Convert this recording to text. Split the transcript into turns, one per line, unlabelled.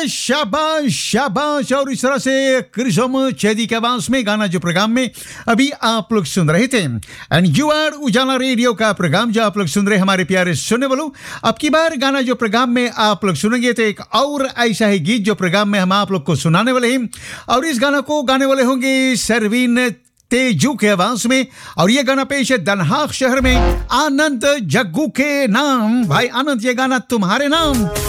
शाबाश शाबाश। और इस तरह से क्रिजम चैदी के आवाज में गाना जो प्रोग्राम में अभी आप लोग सुन रहे थे, एंड यू आर उजाला रेडियो का प्रोग्राम जो आप लोग सुन रहे हमारे प्यारे सुनने वालों। अब की बार गाना जो प्रोग्राम में आप लोग सुनेंगे तो एक और ऐसा ही गीत जो प्रोग्राम में हम आप लोग को सुनाने वाले हैं, और इस गाना को गाने वाले होंगे सरवीन तेजू के आवाज में। और ये गाना पेश है दनहाग शहर में आनंद जग्गू के नाम। भाई आनंद, ये गाना तुम्हारे नाम।